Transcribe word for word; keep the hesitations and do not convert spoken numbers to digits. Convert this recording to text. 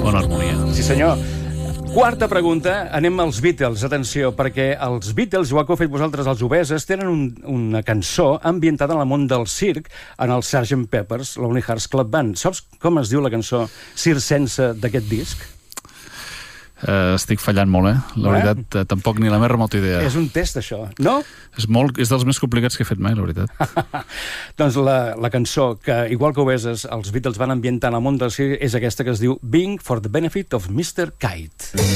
Bona harmonia. Sí, senyor. Quarta pregunta, anem als Beatles. Atenció, perquè els Beatles, igual que ho heu fet vosaltres, els obeses, tenen un, una cançó ambientada en el món del circ, en el sergeant Pepper's Lonely Hearts Club Band. Saps com es diu la cançó circense d'aquest disc? Uh, estic fallant molt, eh? La veritat, eh? tampoc ni la més remota idea. És un test, això. No? És, molt, és dels més complicats que he fet mai, la veritat. Doncs la, la cançó, que igual que obeses, els Beatles van ambientar en el món del circ, és aquesta que es diu Being for the Benefit of mister Kite.